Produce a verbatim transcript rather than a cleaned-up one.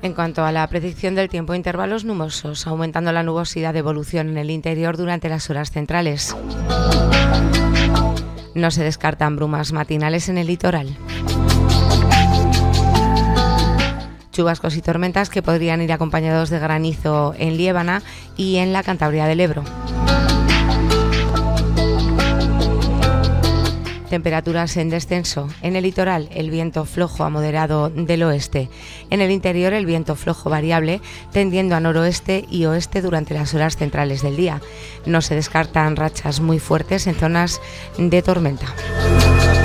En cuanto a la predicción del tiempo, intervalos nubosos, aumentando la nubosidad de evolución en el interior durante las horas centrales. No se descartan brumas matinales en el litoral. Chubascos y tormentas que podrían ir acompañados de granizo en Liébana y en la Cantabria del Ebro. Temperaturas en descenso. En el litoral, el viento flojo a moderado del oeste. En el interior, el viento flojo variable, tendiendo a noroeste y oeste durante las horas centrales del día. No se descartan rachas muy fuertes en zonas de tormenta.